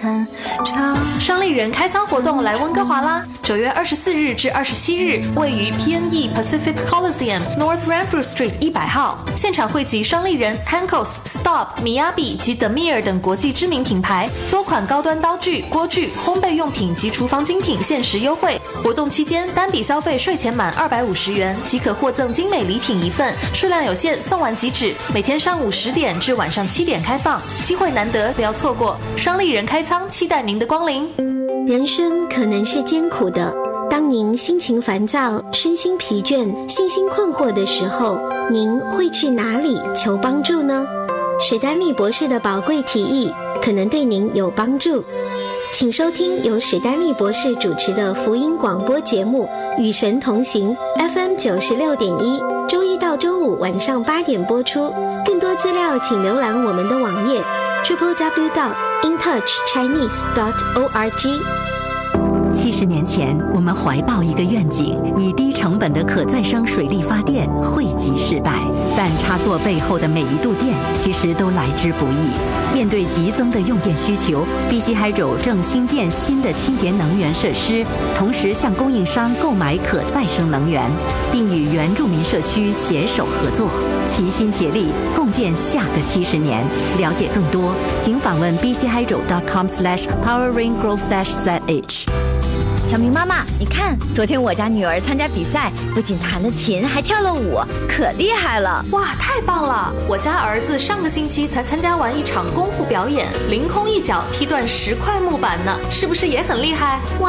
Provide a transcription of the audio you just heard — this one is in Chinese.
看长。 双立人开仓活动来温哥华啦！9月24日至27日，位于 PNE Pacific Coliseum North Renfrew Street 100号，现场汇集双立人、Hankos、Stop、Miyabi 及 Demir 等国际知名品牌，多款高端刀具、锅具、烘焙用品及厨房精品限时优惠。活动期间，单笔消费税前满250元即可获赠精美礼品1份，数量有限，送完即止。每天上午10点至晚上7点开放，机会难得，不要错过。双立人开仓，期待您的光临。 人生可能是艰苦的，当您心情烦躁、身心疲倦、信心困惑的时候，您会去哪里求帮助呢？史丹利博士的宝贵提议可能对您有帮助，请收听由史丹利博士主持的福音广播节目《与神同行》FM 96.1，周一到周五晚上8点播出。更多资料请浏览我们的网页 www.intouchchinese.org。 70年前，我们怀抱一个愿景，以低成本的可再生水力发电惠及世代。但插座背后的每一度电其实都来之不易。面对急增的用电需求，BC Hydro正兴建新的清洁能源设施，同时向供应商购买可再生能源，并与原住民社区携手合作，齐心协力，共建下个70年。了解更多，请访问 bchydro.com/poweringrowth-zh。 小明妈妈，你看，昨天我家女儿参加比赛，不仅弹了琴，还跳了舞，可厉害了！ 哇，太棒了！我家儿子上个星期才参加完一场功夫表演，凌空一脚踢断10块木板呢，是不是也很厉害？